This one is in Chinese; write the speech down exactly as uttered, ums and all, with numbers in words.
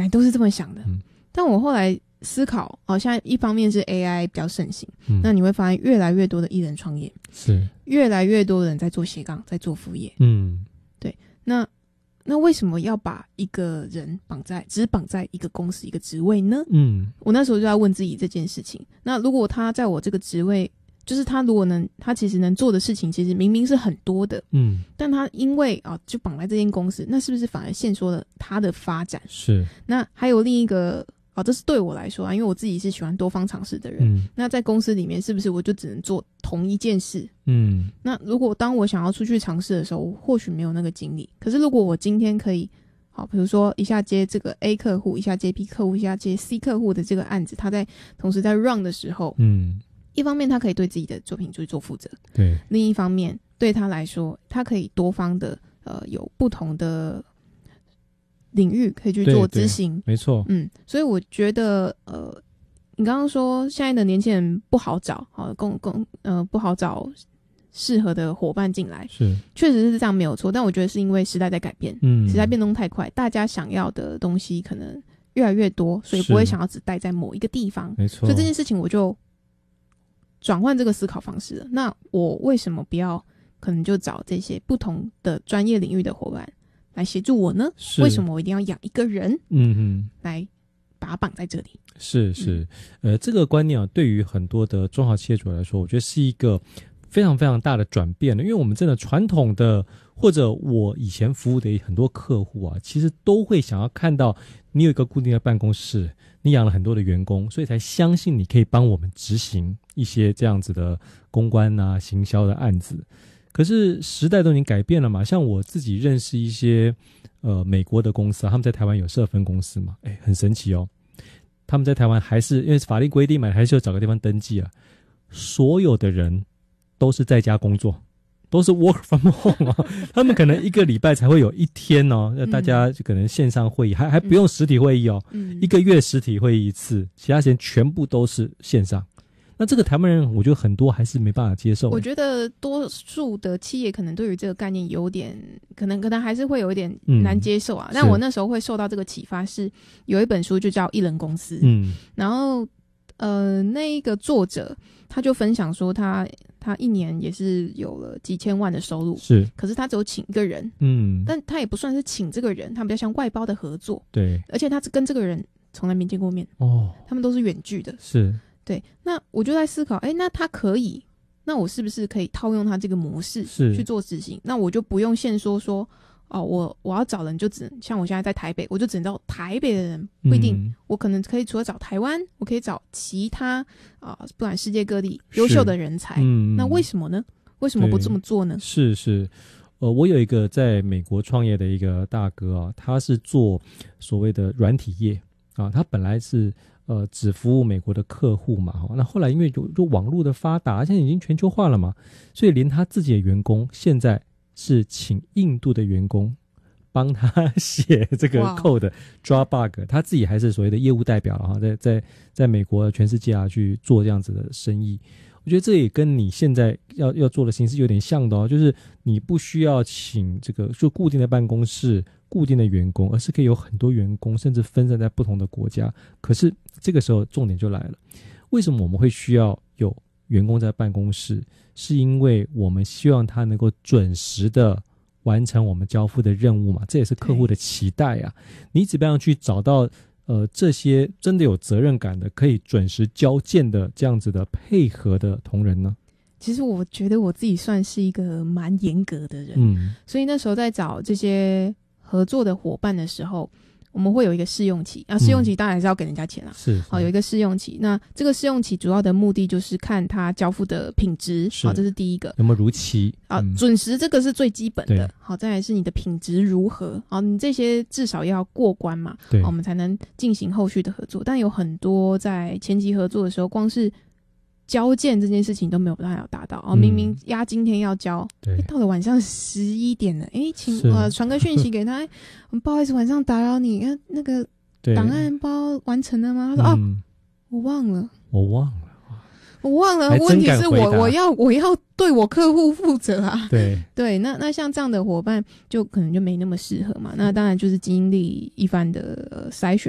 都是这么想的。 嗯， 但我后来思考，哦，现在一方面是 A I 比较盛行， 嗯， 那你会发现越来越多的艺人创业， 是越来越多人在做斜杠，在做副业。 嗯， 对，那那为什么要把一个人绑在只绑在一个公司一个职位呢？ 嗯， 我那时候就在问自己这件事情。那如果他在我这个职位，就是他如果能，他其实能做的事情其实明明是很多的， 嗯， 但他因为啊就绑在这间公司，那是不是反而限缩了他的发展？ 是。 那还有另一个啊，这是对我来说啊，因为我自己是喜欢多方尝试的人。 嗯， 那在公司里面，是不是我就只能做同一件事？ 嗯， 那如果当我想要出去尝试的时候，我或许没有那个精力。可是如果我今天可以，好，比如说一下接这个 A 客户，一下接 B 客户，一下接 C 客户的这个案子，他在同时在 run 的时候， 嗯， 一方面他可以对自己的作品去做负责， 对， 另一方面对他来说，他可以多方的呃有不同的领域可以去做执行， 没错， 嗯，所以我觉得呃，你刚刚说现在的年轻人不好找，好共共呃不好找适合的伙伴进来， 是， 确实是这样没有错，但我觉得是因为时代在改变， 嗯， 时代变动太快，大家想要的东西可能越来越多，所以不会想要只待在某一个地方， 没错， 所以这件事情我就转换这个思考方式了。那我为什么不要可能就找这些不同的专业领域的伙伴来协助我呢？为什么我一定要养一个人？嗯哼，来把它绑在这里？ 是是，嗯、呃，这个观念啊，对于很多的中小企业主来说，我觉得是一个非常非常大的转变了。因为我们真的传统的，或者我以前服务的很多客户啊，其实都会想要看到你有一个固定的办公室，你养了很多的员工，所以才相信你可以帮我们执行一些这样子的公关啊、行销的案子。可是时代都已经改变了嘛，像我自己认识一些呃美国的公司啊，他们在台湾有设分公司嘛，哎，很神奇哦。他们在台湾还是因为法律规定嘛，还是要找个地方登记啊。所有的人都是在家工作，都是 work from home 啊。他们可能一个礼拜才会有一天哦，那大家就可能线上会议，还还不用实体会议哦，嗯、一个月实体会议一次，其他时间全部都是线上。那这个台湾人，我觉得很多还是没办法接受。 我觉得多数的企业可能对于这个概念有点，可能可能还是会有一点难接受啊。嗯、但我那时候会受到这个启发是，有一本书就叫《一人公司》，嗯，然后呃，那一个作者他就分享说他，他一年也是有了几千万的收入， 是， 可是他只有请一个人， 嗯， 但他也不算是请这个人，他比较像外包的合作， 对， 而且他跟这个人从来没见过面， 哦， 他们都是远距的， 是。 对，那我就在思考，哎，那他可以，那我是不是可以套用他这个模式去做执行？那我就不用限缩说，哦，我我要找人就只能像我现在在台北，我就只能找台北的人，不一定，嗯、我可能可以除了找台湾，我可以找其他啊、呃，不管世界各地优秀的人才。嗯，那为什么呢？为什么不这么做呢？ 是是，呃，我有一个在美国创业的一个大哥啊，他是做所谓的软体业啊，他本来是。呃，只服务美国的客户嘛，那后来因为就就网络的发达，现在已经全球化了嘛，所以连他自己的员工现在是请印度的员工帮他写这个 code 抓 bug， 他自己还是所谓的业务代表哈，在在在美国全世界啊去做这样子的生意。我觉得这也跟你现在要要做的形式有点像的哦，就是你不需要请这个就固定的办公室、固定的员工，而是可以有很多员工，甚至分散在不同的国家。可是这个时候重点就来了，为什么我们会需要有员工在办公室？是因为我们希望他能够准时的完成我们交付的任务嘛，这也是客户的期待啊。你怎么样去找到呃，这些真的有责任感的，可以准时交件的这样子的配合的同仁呢？ 其实我觉得我自己算是一个蛮严格的人， 嗯， 所以那时候在找这些合作的伙伴的时候，我们会有一个试用期啊，试用期当然还是要给人家钱啦， 是、嗯， 好，有一个试用期。那这个试用期主要的目的就是看他交付的品质，好，这是第一个， 有没有如期啊、嗯，准时这个是最基本的，好，再来是你的品质如何，好，你这些至少要过关嘛，对，我们才能进行后续的合作。但有很多在前期合作的时候，光是交件这件事情都没有办法达到哦，明明压今天要交，对、欸，到了晚上十一点了，哎、欸，请呃传个讯息给他，欸、不好意思，晚上打扰你，那那个档案包完成了吗？他说、嗯、哦，我忘了， 我忘了， 我忘了。问题是我我要我要对我客户负责啊， 对对，那那像这样的伙伴就可能就没那么适合嘛。那当然就是经历一番的、呃、筛选。